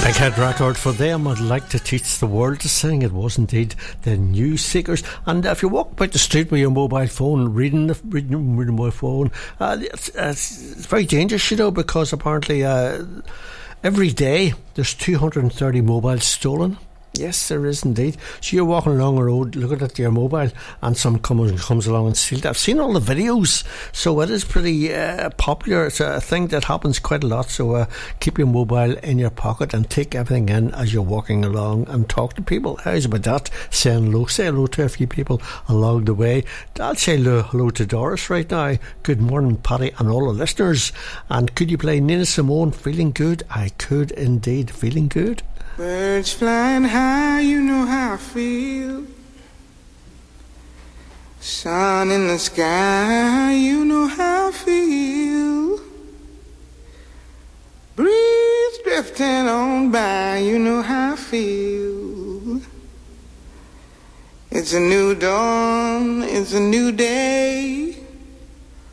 Big hit record for them. I'd like to teach the world to sing. It was indeed the New Seekers. And if you walk about the street with your mobile phone, reading my phone, it's very dangerous, you know, because apparently every day there's 230 mobiles stolen. Yes, there is indeed. So you're walking along the road looking at your mobile and some comes along and steals it. I've seen all the videos, so it is pretty popular. It's a thing that happens quite a lot. So keep your mobile in your pocket and take everything in as you're walking along and talk to people. How's about that? Say hello to a few people along the way. I'll say hello to Doris right now. Good morning, Paddy, and all the listeners. And could you play Nina Simone, Feeling Good? I could indeed. Feeling Good. Birds flying high, you know how I feel. Sun in the sky, you know how I feel. Breeze drifting on by, you know how I feel. It's a new dawn, it's a new day.